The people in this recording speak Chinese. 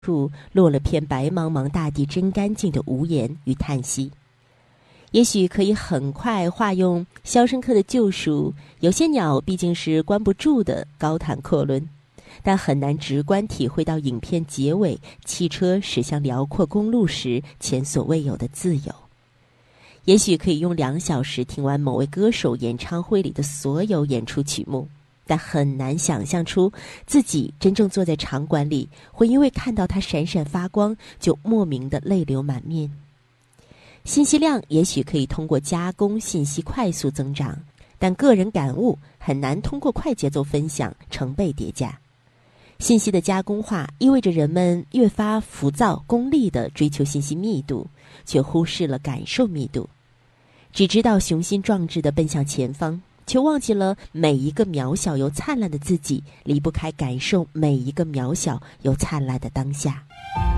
处落了片白茫茫大地真干净的无言与叹息。也许可以很快化用《肖申克的救赎》，有些鸟毕竟是关不住的高谈阔论，但很难直观体会到影片结尾汽车驶向辽阔公路时前所未有的自由。也许可以用2小时听完某位歌手演唱会里的所有演出曲目，但很难想象出自己真正坐在场馆里，会因为看到它闪闪发光就莫名的泪流满面。信息量也许可以通过加工信息快速增长，但个人感悟很难通过快节奏分享成倍叠加。信息的加工化意味着人们越发浮躁功利地追求信息密度，却忽视了感受密度，只知道雄心壮志地奔向前方，却忘记了每一个渺小又灿烂的自己离不开感受每一个渺小又灿烂的当下。